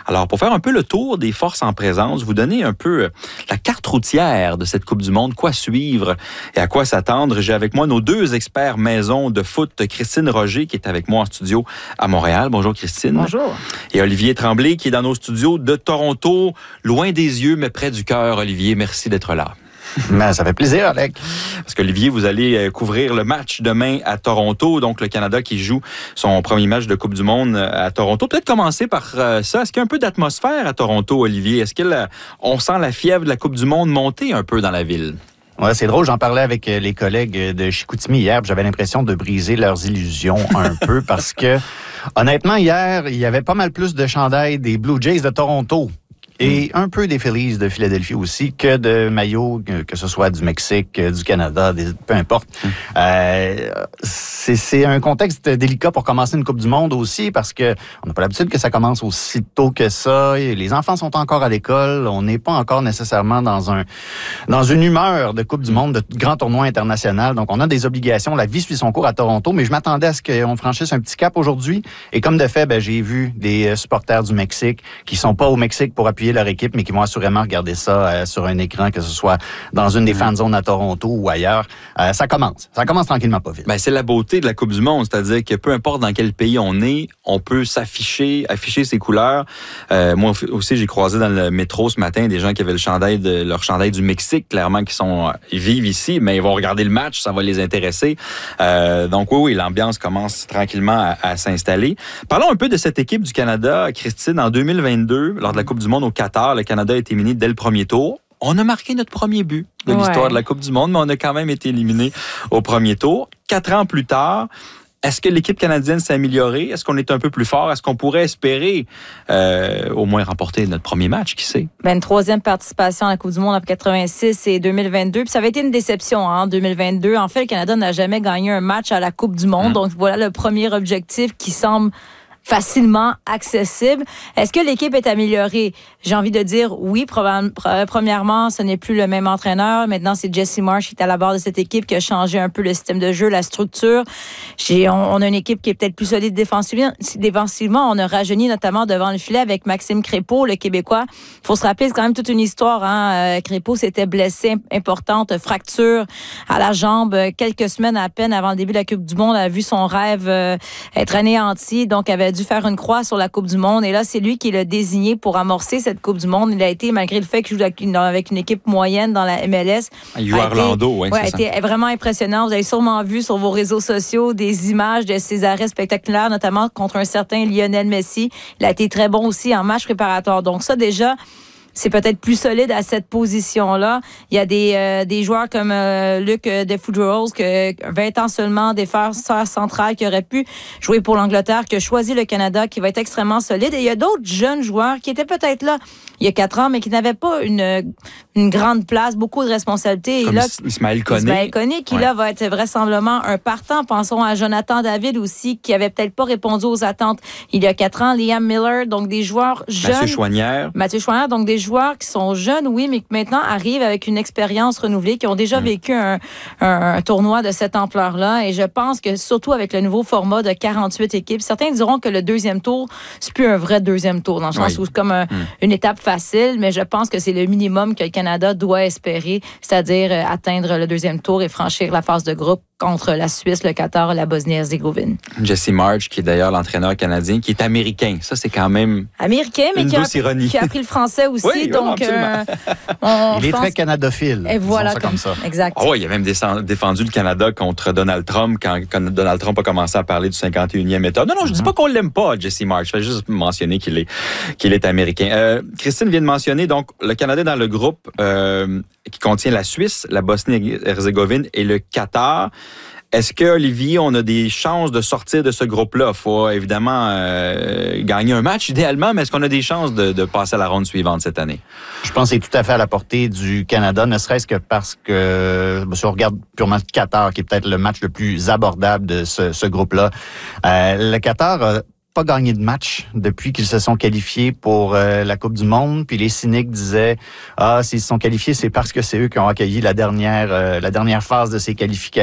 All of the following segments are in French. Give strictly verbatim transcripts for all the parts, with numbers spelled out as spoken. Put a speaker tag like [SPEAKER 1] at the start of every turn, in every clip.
[SPEAKER 1] Alors, pour faire un peu le tour des forces en présence, vous donner un peu la carte routière de cette Coupe du Monde, quoi suivre et à quoi s'attendre. J'ai avec moi nos deux experts maison de foot, Christine Roger, qui est avec moi en studio à Montréal. Bonjour, Christine.
[SPEAKER 2] Bonjour.
[SPEAKER 1] Et Olivier Tremblay, qui est dans nos studios de Toronto, loin des yeux, mais près du cœur. Olivier, merci d'être là.
[SPEAKER 3] Ben, ça fait plaisir, Alec.
[SPEAKER 1] Parce qu'Olivier, vous allez couvrir le match demain à Toronto. Donc, le Canada qui joue son premier match de Coupe du Monde à Toronto. Peut-être commencer par ça. Est-ce qu'il y a un peu d'atmosphère à Toronto, Olivier? Est-ce qu'on sent la fièvre de la Coupe du Monde monter un peu dans la ville?
[SPEAKER 3] Ouais, c'est drôle. J'en parlais avec les collègues de Chicoutimi hier. J'avais l'impression de briser leurs illusions un peu parce que, honnêtement, hier, il y avait pas mal plus de chandails des Blue Jays de Toronto et un peu des Phillies de Philadelphie aussi que de maillots, que ce soit du Mexique, du Canada, des, peu importe. Mm. Euh, c'est, c'est un contexte délicat pour commencer une Coupe du Monde aussi parce que on n'a pas l'habitude que ça commence aussi tôt que ça. Et les enfants sont encore à l'école. On n'est pas encore nécessairement dans un dans une humeur de Coupe du Monde, de grand tournoi international. Donc, on a des obligations. La vie suit son cours à Toronto, mais je m'attendais à ce qu'on franchisse un petit cap aujourd'hui. Et comme de fait, ben, j'ai vu des supporters du Mexique qui sont pas au Mexique pour appuyer leur équipe, mais qui vont assurément regarder ça euh, sur un écran, que ce soit dans une des fan zones à Toronto ou ailleurs. Euh, ça commence. Ça commence tranquillement, pas vite.
[SPEAKER 1] Ben, c'est la beauté de la Coupe du Monde, c'est-à-dire que peu importe dans quel pays on est, on peut s'afficher, afficher ses couleurs. Euh, moi aussi, j'ai croisé dans le métro ce matin des gens qui avaient le chandail de leur chandail du Mexique, clairement, qui sont ils vivent ici, mais ils vont regarder le match, ça va les intéresser. Euh, donc oui, oui, l'ambiance commence tranquillement à, à s'installer. Parlons un peu de cette équipe du Canada, Christine, en deux mille vingt-deux, lors de la Coupe du Monde au Qatar. Le Canada a été éliminé dès le premier tour. On a marqué notre premier but de l'histoire ouais. de la Coupe du Monde, mais on a quand même été éliminé au premier tour. Quatre ans plus tard, est-ce que l'équipe canadienne s'est améliorée? Est-ce qu'on est un peu plus fort? Est-ce qu'on pourrait espérer euh, au moins remporter notre premier match? Qui sait?
[SPEAKER 2] Ben, une troisième participation à la Coupe du Monde en quatre-vingt-six et deux mille vingt-deux. Puis ça avait été une déception en hein, deux mille vingt-deux. En fait, le Canada n'a jamais gagné un match à la Coupe du Monde. Mmh. Donc voilà le premier objectif qui semble facilement accessible. Est-ce que l'équipe est améliorée? J'ai envie de dire oui. Premièrement, ce n'est plus le même entraîneur. Maintenant, c'est Jesse Marsch qui est à la barre de cette équipe qui a changé un peu le système de jeu, la structure. J'ai, on, on a une équipe qui est peut-être plus solide défensivement. Défensivement, on a rajeuni notamment devant le filet avec Maxime Crépeau, le Québécois. Il faut se rappeler, c'est quand même toute une histoire. Hein? Crépeau s'était blessé, importante fracture à la jambe quelques semaines à peine avant le début de la Coupe du Monde. A vu son rêve euh, être anéanti, donc avait dû faire une croix sur la Coupe du Monde. Et là, c'est lui qui l'a désigné pour amorcer cette Coupe du Monde. Il a été, malgré le fait qu'il joue avec une équipe moyenne dans la M L S.
[SPEAKER 1] Il joue à Orlando, oui,
[SPEAKER 2] ouais, c'est ça. A été vraiment impressionnant. Vous avez sûrement vu sur vos réseaux sociaux des images de ses arrêts spectaculaires, notamment contre un certain Lionel Messi. Il a été très bon aussi en match préparatoire. Donc ça, déjà, c'est peut-être plus solide à cette position-là. Il y a des, euh, des joueurs comme euh, Luc euh, DeFoudrose, que vingt ans seulement, défenseur central qui aurait pu jouer pour l'Angleterre, qui a choisi le Canada, qui va être extrêmement solide. Et il y a d'autres jeunes joueurs qui étaient peut-être là il y a quatre ans, mais qui n'avaient pas une, une grande place, beaucoup de responsabilités.
[SPEAKER 1] Comme
[SPEAKER 2] et là,
[SPEAKER 1] Ismaël Koné.
[SPEAKER 2] Ismaël Koné, qui ouais. là va être vraisemblablement un partant. Pensons à Jonathan David aussi, qui avait peut-être pas répondu aux attentes il y a quatre ans. Liam Miller, donc des joueurs jeunes.
[SPEAKER 1] Mathieu Choinière.
[SPEAKER 2] Mathieu Choinière, donc des joueurs qui sont jeunes, oui, mais qui maintenant arrivent avec une expérience renouvelée, qui ont déjà mmh. vécu un, un, un tournoi de cette ampleur-là. Et je pense que surtout avec le nouveau format de quarante-huit équipes, certains diront que le deuxième tour, c'est plus un vrai deuxième tour, dans le sens oui. où c'est comme un, mmh. une étape facile, mais je pense que c'est le minimum que le Canada doit espérer, c'est-à-dire euh, atteindre le deuxième tour et franchir la phase de groupe contre la Suisse, le Qatar et la Bosnie-Herzégovine.
[SPEAKER 1] Jesse Marsch, qui est d'ailleurs l'entraîneur canadien, qui est américain. Ça, c'est quand même
[SPEAKER 2] américain, mais
[SPEAKER 1] une
[SPEAKER 2] qui a,
[SPEAKER 1] douce ironie.
[SPEAKER 2] qui a appris le français aussi.
[SPEAKER 1] Oui,
[SPEAKER 2] donc,
[SPEAKER 1] euh,
[SPEAKER 3] on, Il est pense... très canadophile.
[SPEAKER 2] Et voilà,
[SPEAKER 3] ça
[SPEAKER 2] comme,
[SPEAKER 3] comme ça.
[SPEAKER 2] Exact.
[SPEAKER 1] Oh, il a même défendu le Canada contre Donald Trump quand, quand Donald Trump a commencé à parler du cinquante et unième État. Non, non, je ne dis pas qu'on l'aime pas, Jesse Marsch. Je vais juste mentionner qu'il est, qu'il est américain. Euh, Christine vient de mentionner, donc, le Canada dans le groupe euh, qui contient la Suisse, la Bosnie-Herzégovine et le Qatar. Est-ce que, Olivier, on a des chances de sortir de ce groupe-là? Il faut évidemment euh, gagner un match, idéalement, mais est-ce qu'on a des chances de, de passer à la ronde suivante cette année?
[SPEAKER 3] Je pense que c'est tout à fait à la portée du Canada, ne serait-ce que parce que, si on regarde purement le Qatar, qui est peut-être le match le plus abordable de ce, ce groupe-là, euh, le Qatar a pas gagné de match depuis qu'ils se sont qualifiés pour euh, la Coupe du Monde. Puis les cyniques disaient « Ah, s'ils se sont qualifiés, c'est parce que c'est eux qui ont accueilli la dernière euh, la dernière phase de ces qualifications-là. »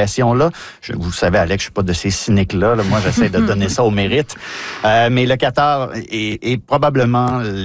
[SPEAKER 3] Vous savez, Alex, je suis pas de ces cyniques-là. Là. Moi, j'essaie de donner ça au mérite. Euh, mais le Qatar est, est probablement